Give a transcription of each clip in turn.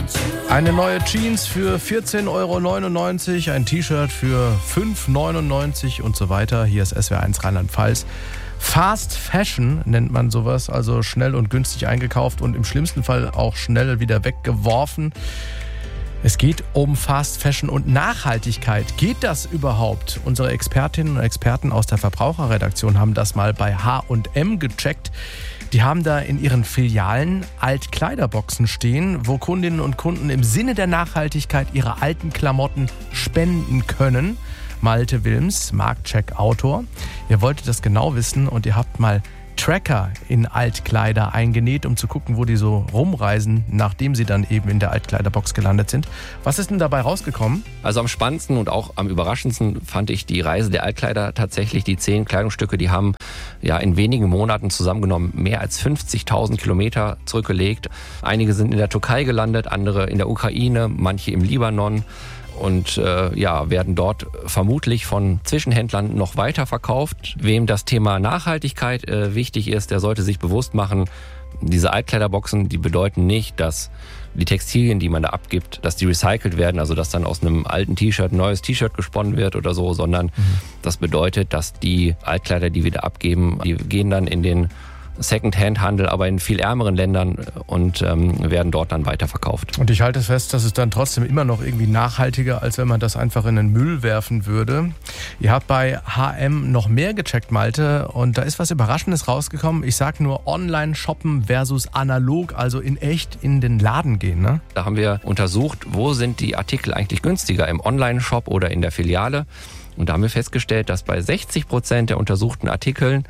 Eine neue Jeans für 14,99 €, ein T-Shirt für 5,99 € und so weiter. Hier ist SWR1 Rheinland-Pfalz. Fast Fashion nennt man sowas, also schnell und günstig eingekauft und im schlimmsten Fall auch schnell wieder weggeworfen. Es geht um Fast Fashion und Nachhaltigkeit. Geht das überhaupt? Unsere Expertinnen und Experten aus der Verbraucherredaktion haben das mal bei H&M gecheckt. Die haben da in ihren Filialen Altkleiderboxen stehen, wo Kundinnen und Kunden im Sinne der Nachhaltigkeit ihre alten Klamotten spenden können. Malte Wilms, Marktcheck-Autor. Ihr wolltet das genau wissen und ihr habt mal Tracker in Altkleider eingenäht, um zu gucken, wo die so rumreisen, nachdem sie dann eben in der Altkleiderbox gelandet sind. Was ist denn dabei rausgekommen? Also am spannendsten und auch am überraschendsten fand ich die Reise der Altkleider tatsächlich. Die 10 Kleidungsstücke, die haben ja in wenigen Monaten zusammengenommen mehr als 50.000 Kilometer zurückgelegt. Einige sind in der Türkei gelandet, andere in der Ukraine, manche im Libanon. Und werden dort vermutlich von Zwischenhändlern noch weiter verkauft. Wem das Thema Nachhaltigkeit wichtig ist, der sollte sich bewusst machen, diese Altkleiderboxen, die bedeuten nicht, dass die Textilien, die man da abgibt, dass die recycelt werden, also dass dann aus einem alten T-Shirt ein neues T-Shirt gesponnen wird oder so, sondern das bedeutet, dass die Altkleider, die wir da abgeben, die gehen dann in den Second-Hand-Handel, aber in viel ärmeren Ländern und werden dort dann weiterverkauft. Und ich halte fest, dass es dann trotzdem immer noch irgendwie nachhaltiger, als wenn man das einfach in den Müll werfen würde. Ihr habt bei H&M noch mehr gecheckt, Malte, und da ist was Überraschendes rausgekommen. Ich sag nur Online-Shoppen versus analog, also in echt in den Laden gehen, ne? Da haben wir untersucht, wo sind die Artikel eigentlich günstiger, im Online-Shop oder in der Filiale. Und da haben wir festgestellt, dass bei 60% der untersuchten Artikeln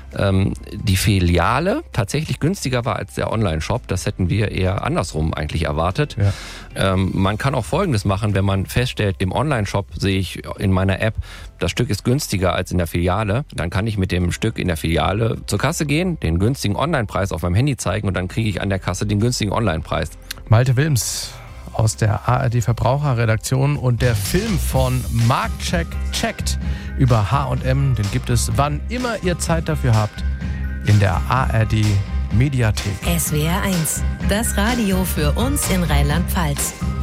die Filiale tatsächlich günstiger war als der Online-Shop. Das hätten wir eher andersrum eigentlich erwartet. Ja. Man kann auch Folgendes machen, wenn man feststellt, im Online-Shop sehe ich in meiner App, das Stück ist günstiger als in der Filiale. Dann kann ich mit dem Stück in der Filiale zur Kasse gehen, den günstigen Online-Preis auf meinem Handy zeigen und dann kriege ich an der Kasse den günstigen Online-Preis. Malte Wilms aus der ARD Verbraucherredaktion und der Film von Marktcheck checkt über H&M, den gibt es, wann immer ihr Zeit dafür habt, in der ARD Mediathek. SWR1, das Radio für uns in Rheinland-Pfalz.